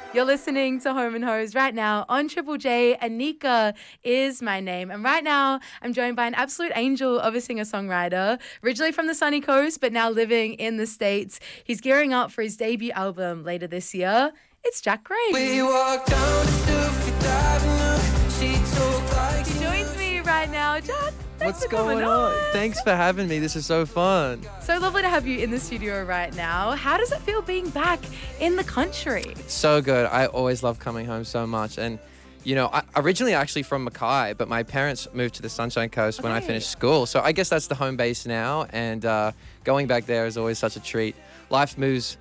You're listening to Home and Hose right now on Triple J. Anika is my name. And right now, I'm joined by an absolute angel of a singer-songwriter, originally from the sunny coast, but now living in the States. He's gearing up for his debut album later this year. It's Jack Gray. We walked down to Fifth Avenue. She took like He joins me right now. Jack, thanks What's for coming going on? Thanks for having me. This is so fun. So lovely to have you in the studio right now. How does it feel being back in the country? So good. I always love coming home so much. And, you know, I originally actually from Mackay, but my parents moved to the Sunshine Coast when I Okay. finished school. So I guess that's the home base now. And going back there is always such a treat. Life moves,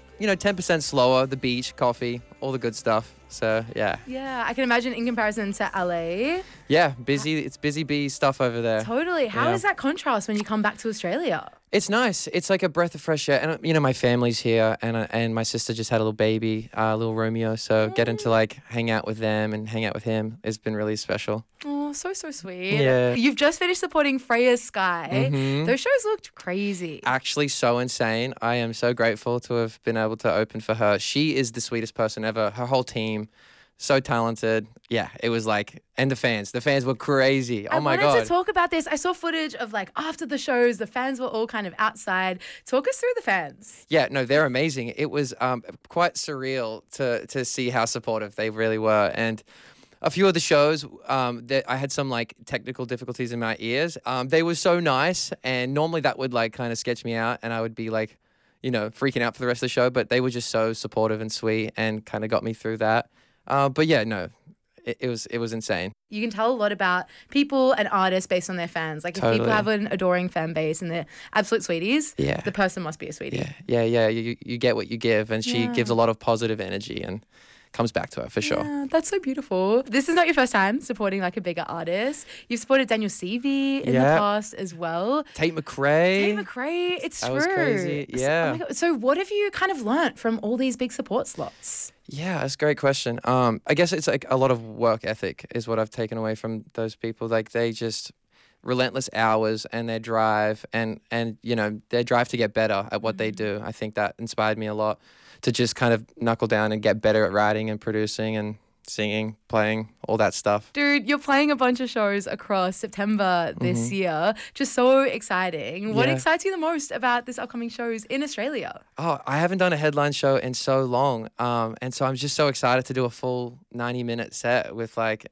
10% slower. The beach, coffee, all the good stuff. So, yeah. Yeah, I can imagine in comparison to LA. Yeah, busy. It's busy bee stuff over there. Totally. How Yeah. is that contrast when you come back to Australia? It's nice. It's like a breath of fresh air. And, my family's here and my sister just had a little baby, little Romeo. So getting to like hang out with them and hang out with him has been really special. Oh, so sweet. Yeah. You've just finished supporting Freya Sky. Mhm. Those shows looked crazy. Actually so insane. I am so grateful to have been able to open for her. She is the sweetest person ever. Her whole team, so talented. Yeah, it was like, and the fans were crazy. Oh my I God. wanted to talk about this. I saw footage of like after the shows, the fans were all kind of outside. Talk us through the fans. Yeah, no, they're amazing. It was quite surreal to see how supportive they really were. And a few of the shows, that I had some like technical difficulties in my ears. They were so nice, and normally that would like kind of sketch me out, and I would be like, freaking out for the rest of the show. But they were just so supportive and sweet, and kind of got me through that. But yeah, no, it was insane. You can tell a lot about people and artists based on their fans. Like if people Totally. have an adoring fan base and they're absolute sweeties, Yeah. the person must be a sweetie. Yeah. You get what you give, and she Yeah. gives a lot of positive energy and comes back to her for sure. Yeah, that's so beautiful. This is not your first time supporting like a bigger artist. You've supported Daniel Seavey in the Yeah. past as well. Tate McRae. Tate McRae, it's That true. was crazy, So- yeah. oh my God. So what have you kind of learnt from all these big support slots? Yeah, that's a great question. I guess it's like a lot of work ethic is what I've taken away from those people. Like they just relentless hours and their drive and their drive to get better at what they do. I think that inspired me a lot to just kind of knuckle down and get better at writing and producing and singing, playing, all that stuff. Dude, you're playing a bunch of shows across September this year. Just so exciting. What Yeah. excites you the most about this upcoming shows in Australia? Oh, I haven't done a headline show in so long. And so I'm just so excited to do a full 90-minute set with like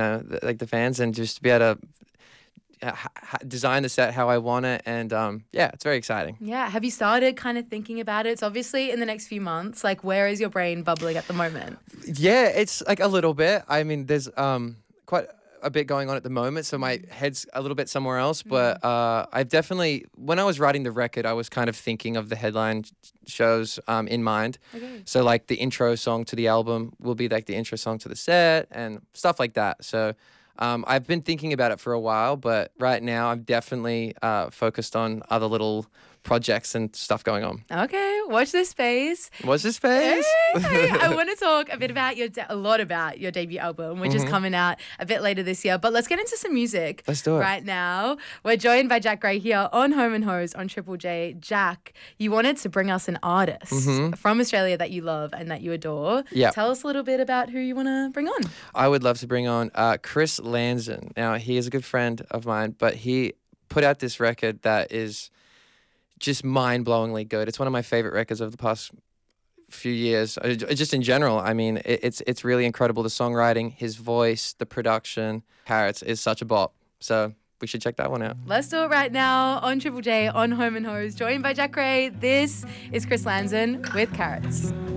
the fans and just to be able to design the set how I want it. And yeah, it's very exciting. Yeah. Have you started kind of thinking about it? It's obviously in the next few months. Like, where is your brain bubbling at the moment? Yeah, it's like a little bit. I mean, there's quite a bit going on at the moment, so my head's a little bit somewhere else. But I've definitely, when I was writing the record, I was kind of thinking of the headline shows in mind. Okay. So like the intro song to the album will be like the intro song to the set and stuff like that. So I've been thinking about it for a while, but right now I'm definitely focused on other little projects and stuff going on. Okay. Watch this space. What's this space? Hey, I want to talk a bit about a lot about your debut album, which is coming out a bit later this year. But let's get into some music. Let's do it. Right now. We're joined by Jack Gray here on Home and Hose on Triple J. Jack, you wanted to bring us an artist from Australia that you love and that you adore. Yeah. Tell us a little bit about who you want to bring on. I would love to bring on Chris Lanzon. Now, he is a good friend of mine, but he put out this record that is just mind-blowingly good. It's one of my favorite records of the past few years. Just in general, I mean, it's really incredible. The songwriting, his voice, the production. Carrots is such a bop. So we should check that one out. Let's do it right now on Triple J on Home and Hose, joined by Jack Gray. This is Chris Lanzon with Carrots.